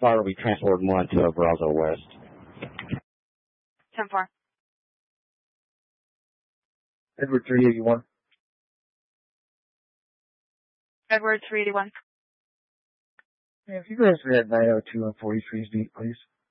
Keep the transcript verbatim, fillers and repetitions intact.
far will be transport one to Brazo West. ten four. Edward three eighty-one. Edward three eighty-one. Yeah, if you guys are at nine oh two and forty-three's beat, please.